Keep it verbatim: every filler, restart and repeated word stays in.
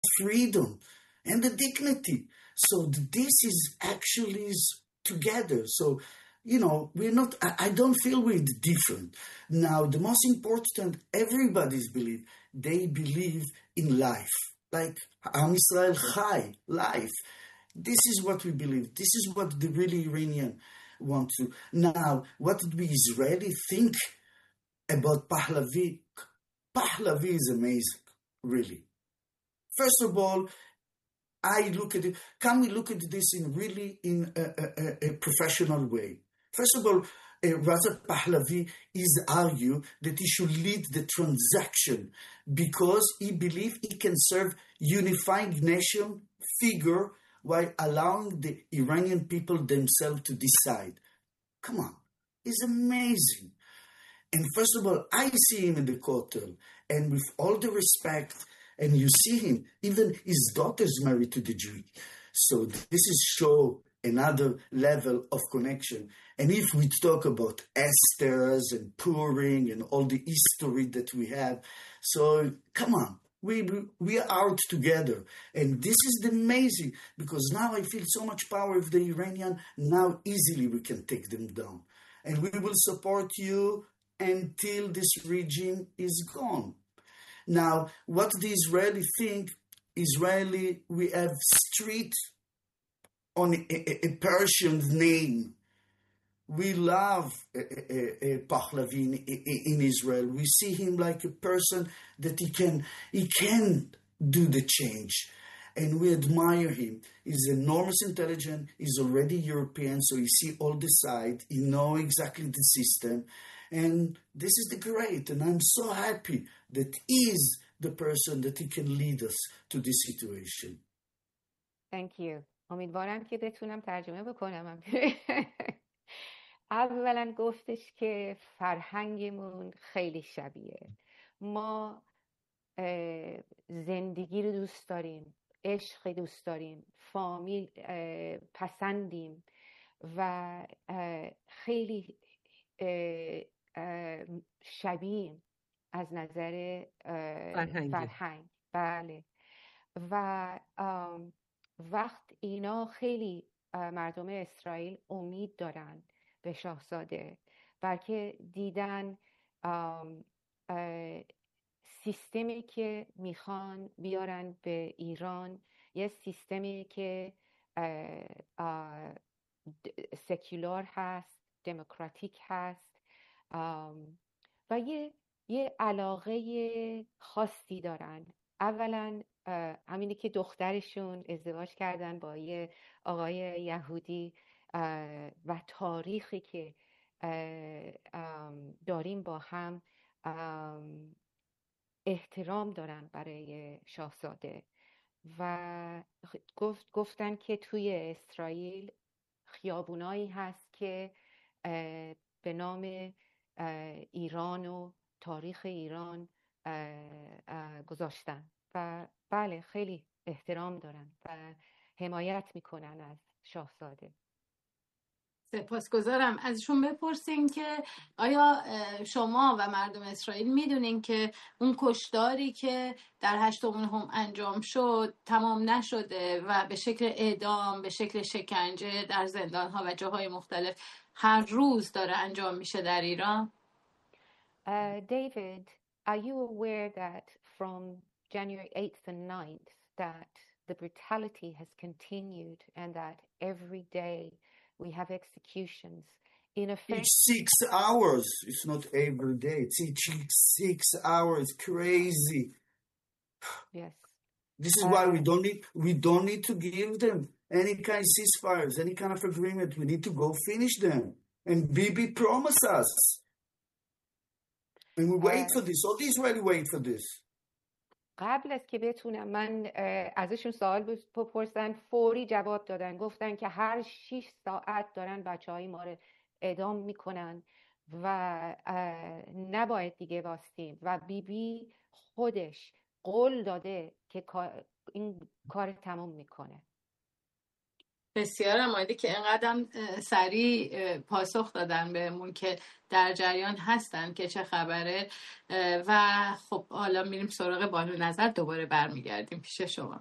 freedom and the dignity. So this is actually is together. So, you know, we're not, I, I don't feel we're different. Now, the most important, everybody's belief, they believe in life. Like Am Israel Chai, life. This is what we believe. This is what the really Iranian want to. Now, what do we Israeli think about Pahlavi? Pahlavi is amazing, really. First of all, I look at it, can we look at this in really in a, a, a professional way? First of all, uh, Raza Pahlavi is argue that he should lead the transaction because he believes he can serve unifying nation figure while allowing the Iranian people themselves to decide. Come on, it's amazing. And first of all, I see him in the Kotel, and with all the respect, and you see him, even his daughter's married to the Jew. So this is show another level of connection. And if we talk about Esther's and Purim and all the history that we have, so come on, we we are out together. And this is amazing, because now I feel so much power of the Iranian, now easily we can take them down. And we will support you until this regime is gone. Now, what the Israeli think, Israeli, we have street on a, a, a Persian name. We love uh, uh, uh, Pahlavi in, in Israel. We see him like a person that he can, he can do the change. And we admire him. He's enormous intelligent. He's already European, so he see all the side. He know exactly the system. And this is the great. And I'm so happy that he is the person that he can lead us to this situation. Thank you. امیدوارم که بتونم ترجمه بکنم. اولا گفتش که فرهنگمون خیلی شبیه. ما زندگی رو دوست داریم، عشق دوست داریم، فامیل پسندیم و خیلی شبیه از نظر فرهنگ. فرهنگ بله. و وقت اینا خیلی مردم اسرائیل امید دارن به شاهزاده، بلکه دیدن سیستمی که میخوان بیارن به ایران یه سیستمی که سکولار هست، دموکراتیک هست و یه یه علاقه خاصی دارن. اولا همینی که دخترشون ازدواج کردن با یه آقای یهودی و تاریخی که داریم با هم احترام دارن برای شاهزاده و گفت گفتن که توی اسرائیل خیابونایی هست که به نام ایران و تاریخ ایران گذاشتن و بله خیلی احترام دارن و حمایت میکنن از شاهزاده. سپاسگزارم. ازشون بپرسین که آیا شما و مردم اسرائیل میدونین که اون کشتاری که در هشتم هم انجام شد تمام نشده و به شکل اعدام، به شکل شکنجه در زندان‌ها و جاهای مختلف هر روز داره انجام میشه در ایران؟ uh, David, are you aware that from January eighth and ninth that the brutality has continued and that every day we have executions in effect? Each six hours. It's not every day. It's each six hours. Crazy. Yes. This is uh, why we don't need we don't need to give them any kind of ceasefires, any kind of agreement. We need to go finish them. And Bibi promised us. And we wait uh, for this. All the Israelis wait for this. قبل از که بتونم من ازشون سوال بپرسن فوری جواب دادن، گفتن که هر شش ساعت دارن بچه های ما رو اعدام میکنن و نباید دیگه باستیم و بی بی خودش قول داده که این کار تموم میکنه. بسیار عالی که اینقدر سریع پاسخ دادن بهمون که در جریان هستن که چه خبره. و خب حالا میریم سراغ بانو نظر، دوباره برمیگردیم پیش شما.